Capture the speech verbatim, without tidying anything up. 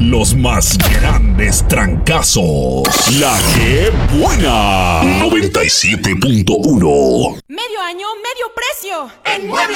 Los más grandes trancazos. La que buena. noventa y siete punto uno. Medio año, medio precio. En Mueble